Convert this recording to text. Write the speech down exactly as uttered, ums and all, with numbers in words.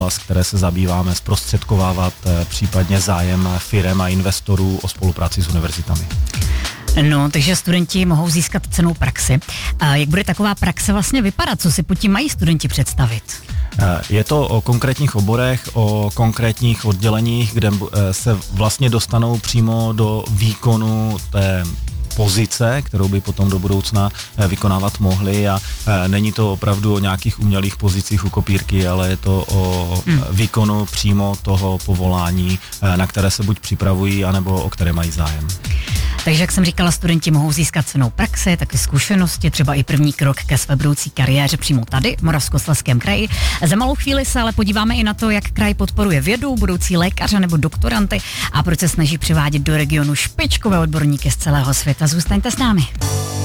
které se zabýváme, zprostředkovávat případně zájem firem a investorů o spolupráci s univerzitami. No, takže studenti mohou získat cennou praxi. A jak bude taková praxe vlastně vypadat? Co si pod tím mají studenti představit? Je to o konkrétních oborech, o konkrétních odděleních, kde se vlastně dostanou přímo do výkonu té pozice, kterou by potom do budoucna vykonávat mohli a není to opravdu o nějakých umělých pozicích u kopírky, ale je to o hmm. výkonu přímo toho povolání, na které se buď připravují, anebo o které mají zájem. Takže, jak jsem říkala, studenti mohou získat cennou praxi, taky zkušenosti, třeba i první krok ke své budoucí kariéře přímo tady, v Moravskoslezském kraji. Za malou chvíli se ale podíváme i na to, jak kraj podporuje vědu, budoucí lékaře nebo doktoranty a proč se snaží přivádět do regionu špičkové odborníky z celého světa. Zůstaňte s námi.